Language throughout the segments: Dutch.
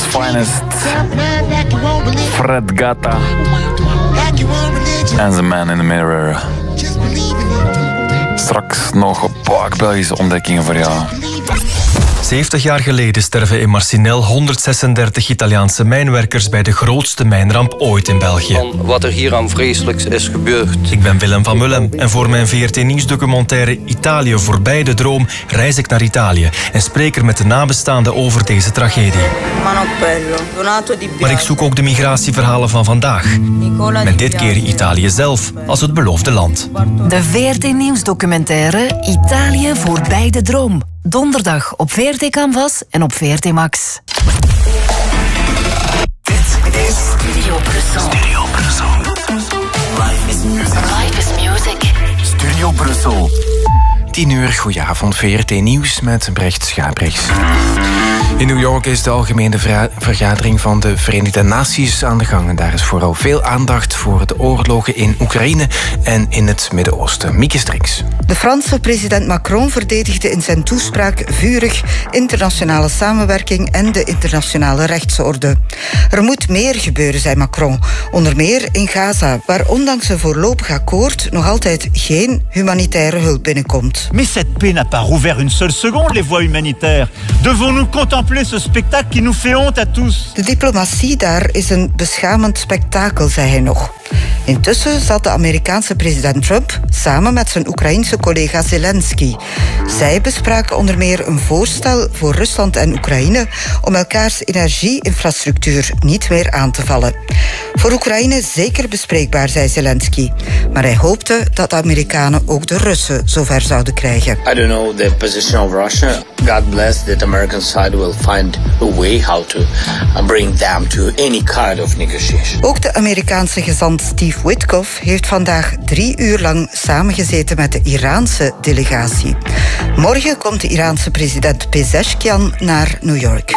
Britain's finest. Fred Gatta. En The Man in the Mirror. Straks nog een paar Belgische ontdekkingen voor jou. 70 jaar geleden sterven in Marcinelle 136 Italiaanse mijnwerkers bij de grootste mijnramp ooit in België. Van wat er hier aan vreselijks is gebeurd. Ik ben Willem van Mullen en voor mijn VRT-nieuwsdocumentaire Italië voorbij de droom reis ik naar Italië en spreek er met de nabestaanden over deze tragedie. Maar ik zoek ook de migratieverhalen van vandaag. Met dit keer Italië zelf als het beloofde land. De VRT-nieuwsdocumentaire Italië voorbij de droom. Donderdag op VRT Canvas en op VRT Max. Dit is Studio Brussel. Studio Brussel. Life is music. Life is music. Studio Brussel. 10 uur, goedenavond, VRT Nieuws met Brecht Schaprechts. In New York is de algemene vergadering van de Verenigde Naties aan de gang. En daar is vooral veel aandacht voor de oorlogen in Oekraïne en in het Midden-Oosten. Mieke Strings. De Franse president Macron verdedigde in zijn toespraak vurig internationale samenwerking en de internationale rechtsorde. Er moet meer gebeuren, zei Macron. Onder meer in Gaza, waar ondanks een voorlopig akkoord nog altijd geen humanitaire hulp binnenkomt. Mais cette paix n'a pas rouvert une seule seconde les voies humanitaires. Devons-nous contempler ce spectacle qui nous fait honte à tous? De diplomatie daar is een beschamend spektakel, zei hij nog. Intussen zat de Amerikaanse president Trump samen met zijn Oekraïense collega Zelensky. Zij bespraken onder meer een voorstel voor Rusland en Oekraïne om elkaars energieinfrastructuur niet meer aan te vallen. Voor Oekraïne zeker bespreekbaar, zei Zelensky. Maar hij hoopte dat de Amerikanen ook de Russen zover zouden krijgen. I don't know the position of Russia. God bless that the American side will find a way how to bring them to any kind of negotiation. Ook de Amerikaanse gezant Steve Witkoff heeft vandaag 3 uur lang samengezeten met de Iraanse delegatie. Morgen komt de Iraanse president Pezeshkian naar New York.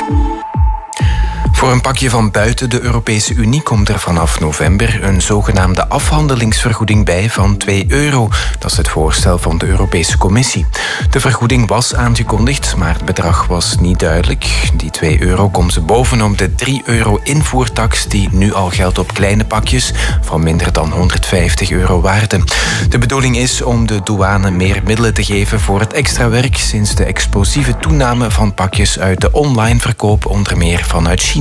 Voor een pakje van buiten de Europese Unie komt er vanaf november een zogenaamde afhandelingsvergoeding bij van €2. Dat is het voorstel van de Europese Commissie. De vergoeding was aangekondigd, maar het bedrag was niet duidelijk. Die €2 komt ze bovenop de €3 invoertax die nu al geldt op kleine pakjes van minder dan €150 waarde. De bedoeling is om de douane meer middelen te geven voor het extra werk sinds de explosieve toename van pakjes uit de online verkoop, onder meer vanuit China.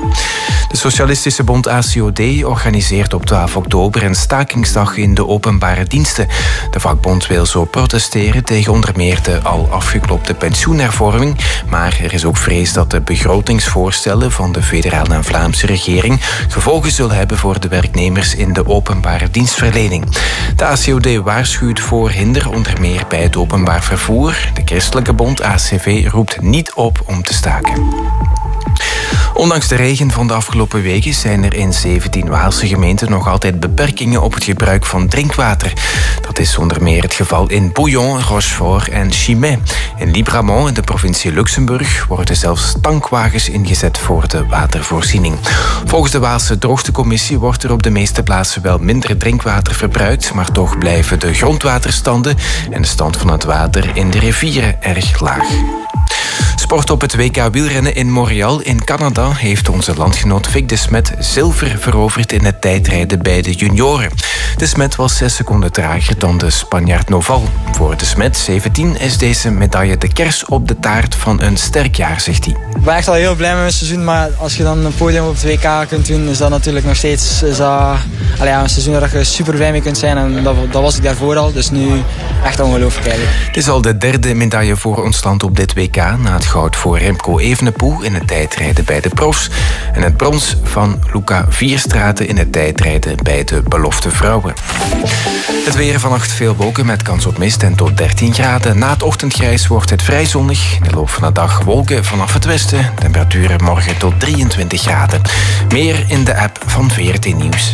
De Socialistische Bond ACOD organiseert op 12 oktober een stakingsdag in de openbare diensten. De vakbond wil zo protesteren tegen onder meer de al afgeklopte pensioenhervorming, maar er is ook vrees dat de begrotingsvoorstellen van de federale en Vlaamse regering gevolgen zullen hebben voor de werknemers in de openbare dienstverlening. De ACOD waarschuwt voor hinder onder meer bij het openbaar vervoer. De Christelijke Bond ACV roept niet op om te staken. Ondanks de regen van de afgelopen weken zijn er in 17 Waalse gemeenten nog altijd beperkingen op het gebruik van drinkwater. Dat is onder meer het geval in Bouillon, Rochefort en Chimay. In Libramont, in de provincie Luxemburg, worden zelfs tankwagens ingezet voor de watervoorziening. Volgens de Waalse Droogtecommissie wordt er op de meeste plaatsen wel minder drinkwater verbruikt, maar toch blijven de grondwaterstanden en de stand van het water in de rivieren erg laag. Sport op het WK wielrennen in Montreal in Canada heeft onze landgenoot Vic de Smet zilver veroverd in het tijdrijden bij de junioren. De Smet was 6 seconden trager dan de Spanjaard Noval. Voor de Smet, 17, is deze medaille de kers op de taart van een sterk jaar, zegt hij. Ik ben echt al heel blij met mijn seizoen, maar als je dan een podium op het WK kunt doen, is dat natuurlijk nog steeds een seizoen waar je super blij mee kunt zijn. En dat was ik daarvoor al, dus nu echt ongelooflijk eigenlijk. Het is al de 3e medaille voor ons land op dit WK, na het goud voor Remco Evenepoel in het tijdrijden bij de profs en het brons van Luca Vierstraten in het tijdrijden bij de belofte vrouwen. Het weer: vannacht veel wolken met kans op mist en tot 13 graden. Na het ochtendgrijs wordt het vrij zonnig. In de loop van de dag wolken vanaf het westen. Temperaturen morgen tot 23 graden. Meer in de app van VRT Nieuws.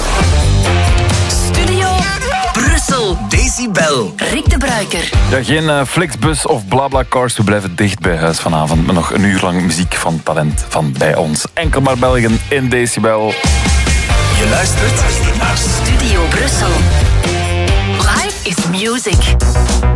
Studio Brussel. Decibel. Rick de Bruiker. Ja, geen Flixbus of BlaBlaCars. We blijven dicht bij huis vanavond met nog een uur lang muziek van talent van bij ons. Enkel maar Belgen in Decibel. Je luistert naar Studio Brussel. Life is music.